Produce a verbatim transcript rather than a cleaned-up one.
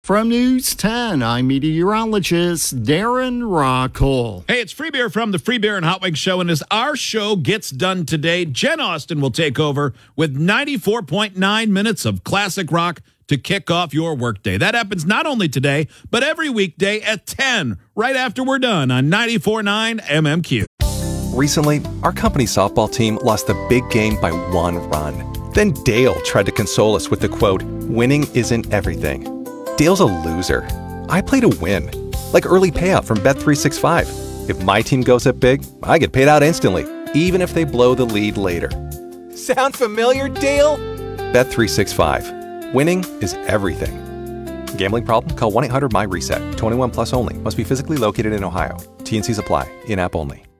From News ten, I'm meteorologist Darren Rockall. Hey, it's Free Beer from the Free Beer and Hot Wings Show, and as our show gets done today, Jen Austen will take over with ninety-four point nine minutes of classic rock to kick off your workday. That happens not only today, but every weekday at ten, right after we're done on ninety-four point nine M M Q. Recently, our company softball team lost the big game by one run. Then Dale tried to console us with the quote, "Winning isn't everything." Dale's a loser. I play to win. Like early payout from Bet three sixty-five. If my team goes up big, I get paid out instantly, even if they blow the lead later. Sound familiar, Dale? Bet three sixty-five. Winning is everything. Gambling problem? Call one eight hundred M Y RESET. twenty-one plus only. Must be physically located in Ohio. T and C's apply. In-app only.